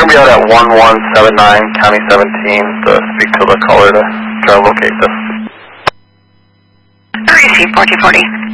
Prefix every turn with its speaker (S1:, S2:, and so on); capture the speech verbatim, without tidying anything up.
S1: going to be out at one one seven nine, County seventeen, to speak to the caller to try to locate this.
S2: Receive fourteen forty.